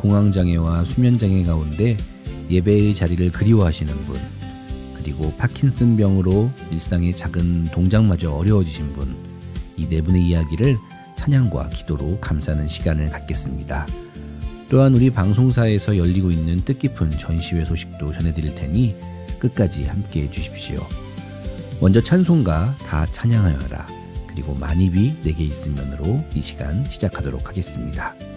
공황장애와 수면장애 가운데 예배의 자리를 그리워하시는 분, 그리고 파킨슨병으로 일상의 작은 동작마저 어려워지신 분, 이 네 분의 이야기를 찬양과 기도로 감싸는 시간을 갖겠습니다. 또한 우리 방송사에서 열리고 있는 뜻깊은 전시회 소식도 전해드릴 테니 끝까지 함께해 주십시오. 먼저 찬송가 다 찬양하여라, 그리고 만입이 내게 있으면으로 이 시간 시작하도록 하겠습니다.